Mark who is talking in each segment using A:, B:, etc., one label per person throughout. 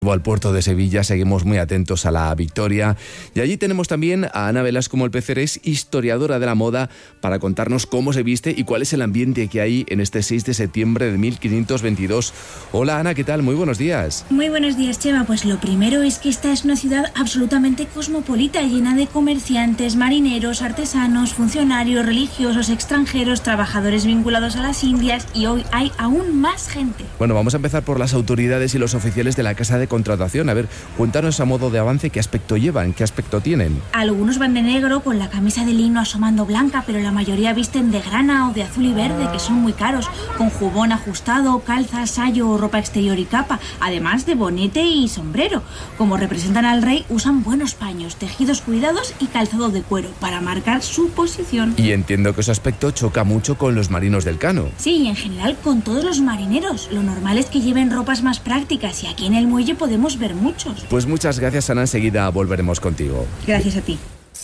A: Al puerto de Sevilla, seguimos muy atentos a la victoria y allí tenemos también a Ana Velasco Molpecer, es historiadora de la moda, para contarnos cómo se viste y cuál es el ambiente que hay en este 6 de septiembre de 1522. Hola Ana, ¿qué tal? Muy buenos días.
B: Muy buenos días, Chema. Pues lo primero es que esta es una ciudad absolutamente cosmopolita, llena de comerciantes, marineros, artesanos, funcionarios, religiosos, extranjeros, trabajadores vinculados a las Indias, y hoy hay aún más gente.
A: Bueno, vamos a empezar por las autoridades y los oficiales de la Casa de Contratación. A ver, cuéntanos a modo de avance qué aspecto llevan, qué aspecto tienen.
B: Algunos van de negro con la camisa de lino asomando blanca, pero la mayoría visten de grana o de azul y verde, que son muy caros, con jubón ajustado, calzas, sayo, ropa exterior y capa, además de bonete y sombrero. Como representan al rey, usan buenos paños, tejidos cuidados y calzado de cuero para marcar su posición.
A: Y entiendo que ese aspecto choca mucho con los marinos del Cano.
B: Sí, y en general con todos los marineros. Lo normal es que lleven ropas más prácticas y aquí en el muelle podemos ver muchos.
A: Pues muchas gracias, Ana. Enseguida volveremos contigo.
B: Gracias a ti.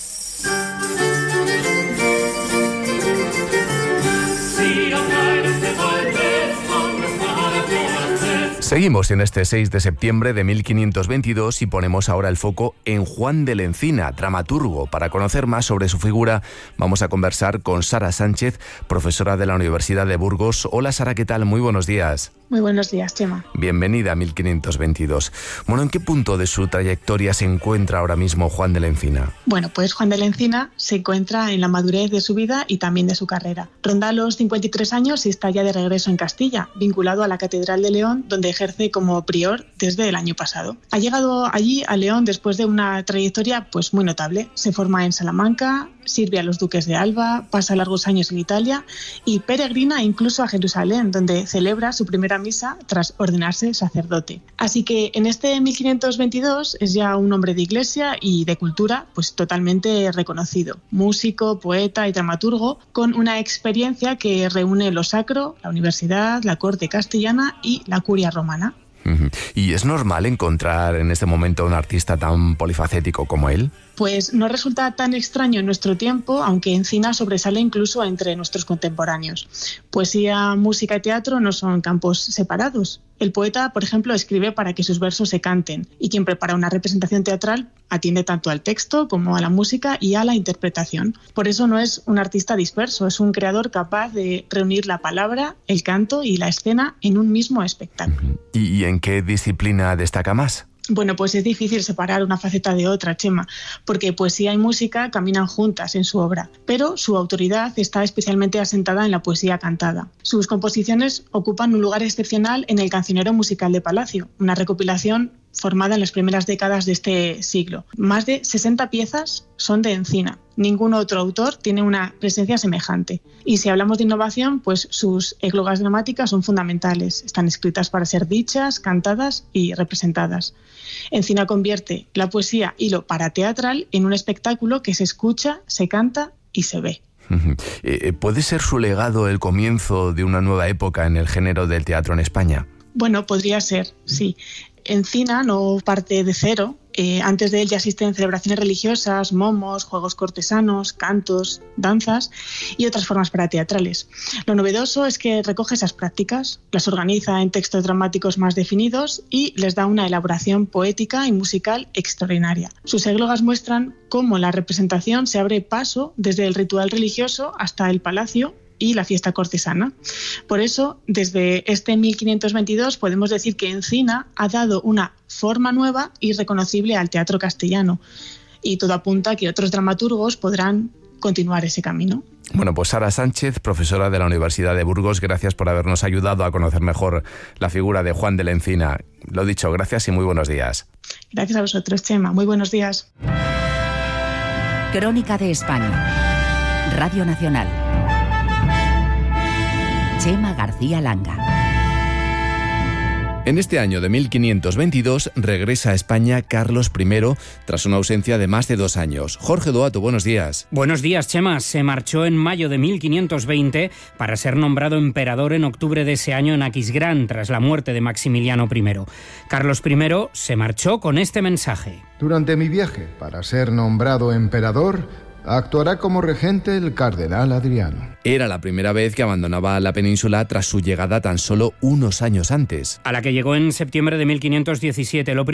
A: Seguimos en este 6 de septiembre de 1522 y ponemos ahora el foco en Juan de la Encina, dramaturgo. Para conocer más sobre su figura, vamos a conversar con Sara Sánchez, profesora de la Universidad de Burgos. Hola Sara, ¿qué tal? Muy buenos días.
C: Muy buenos días, Chema.
A: Bienvenida a 1522. Bueno, ¿en qué punto de su trayectoria se encuentra ahora mismo Juan de la Encina?
C: Bueno, pues Juan de la Encina se encuentra en la madurez de su vida y también de su carrera. Ronda los 53 años y está ya de regreso en Castilla, vinculado a la Catedral de León, donde ejerce como prior desde el año pasado. Ha llegado allí a León después de una trayectoria pues muy notable. Se forma en Salamanca, sirve a los duques de Alba, pasa largos años en Italia y peregrina incluso a Jerusalén, donde celebra su primera misa tras ordenarse sacerdote. Así que en este 1522 es ya un hombre de iglesia y de cultura pues totalmente reconocido. Músico, poeta y dramaturgo con una experiencia que reúne lo sacro, la universidad, la corte castellana y la curia romana.
A: ¿Y es normal encontrar en este momento un artista tan polifacético como él?
C: Pues no resulta tan extraño en nuestro tiempo, aunque Encina sobresale incluso entre nuestros contemporáneos. Poesía, música y teatro no son campos separados. El poeta, por ejemplo, escribe para que sus versos se canten, y quien prepara una representación teatral atiende tanto al texto como a la música y a la interpretación. Por eso no es un artista disperso, es un creador capaz de reunir la palabra, el canto y la escena en un mismo espectáculo.
A: ¿Y en qué disciplina destaca más?
C: Bueno, pues es difícil separar una faceta de otra, Chema, porque poesía y música caminan juntas en su obra, pero su autoridad está especialmente asentada en la poesía cantada. Sus composiciones ocupan un lugar excepcional en el Cancionero Musical de Palacio, una recopilación formada en las primeras décadas de este siglo. Más de 60 piezas son de Encina. Ningún otro autor tiene una presencia semejante. Y si hablamos de innovación, pues sus églogas dramáticas son fundamentales. Están escritas para ser dichas, cantadas y representadas. Encina convierte la poesía y lo parateatral en un espectáculo que se escucha, se canta y se ve.
A: ¿Puede ser su legado el comienzo de una nueva época en el género del teatro en España?
C: Bueno, podría ser, sí. Encina no parte de cero. Antes de él ya existen celebraciones religiosas, momos, juegos cortesanos, cantos, danzas y otras formas parateatrales. Lo novedoso es que recoge esas prácticas, las organiza en textos dramáticos más definidos y les da una elaboración poética y musical extraordinaria. Sus églogas muestran cómo la representación se abre paso desde el ritual religioso hasta el palacio y la fiesta cortesana. Por eso, desde este 1522 podemos decir que Encina ha dado una forma nueva y reconocible al teatro castellano, y todo apunta a que otros dramaturgos podrán continuar ese camino.
A: Bueno, pues Sara Sánchez, profesora de la Universidad de Burgos, gracias por habernos ayudado a conocer mejor la figura de Juan de la Encina. Lo dicho, gracias y muy buenos días.
C: Gracias a vosotros, Chema. Muy buenos días.
D: Crónica de España. Radio Nacional. Chema García Langa.
A: En este año de 1522 regresa a España Carlos I tras una ausencia de más de 2 años. Jorge Doato, buenos días.
E: Buenos días, Chema. Se marchó en mayo de 1520 para ser nombrado emperador en octubre de ese año en Aquisgrán, tras la muerte de Maximiliano I. Carlos I se marchó con este mensaje.
F: Durante mi viaje para ser nombrado emperador, actuará como regente el cardenal Adriano.
A: Era la primera vez que abandonaba la península tras su llegada tan solo unos años antes.
E: A la que llegó en septiembre de 1517. Lo